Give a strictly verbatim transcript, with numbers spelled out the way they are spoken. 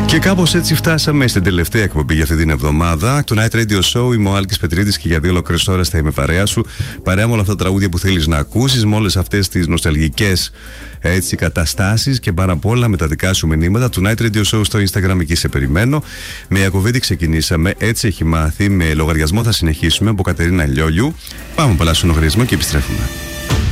Και κάπως έτσι φτάσαμε στην τελευταία εκπομπή για αυτή την εβδομάδα. Το Night Radio Show. Είμαι ο Άλκης Πετρίδης και για δύο ολόκληρες ώρες θα είμαι παρέα σου. Παρέα με όλα αυτά τα τραγούδια που θέλεις να ακούσεις, με όλες αυτές τις νοσταλγικές έτσι, καταστάσεις και πάρα πολλά με τα δικά σου μηνύματα. Το Night Radio Show στο Instagram, εκεί σε περιμένω. Με Ιακωβίδη ξεκινήσαμε. Έτσι έχει μάθει. Με λογαριασμό θα συνεχίσουμε από Κατερίνα Λιόλιου. Πάμε πολλά στον λογαριασμό και επιστρέφουμε.